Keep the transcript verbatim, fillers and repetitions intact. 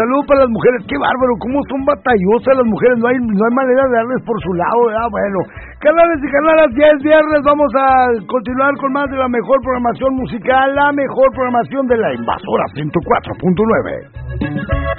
Saludos para las mujeres, qué bárbaro, cómo son batallosas las mujeres, no hay no hay manera de darles por su lado, ¿verdad? Bueno, canales y canales, ya es viernes, vamos a continuar con más de la mejor programación musical, la mejor programación de la Invasora ciento cuatro punto nueve.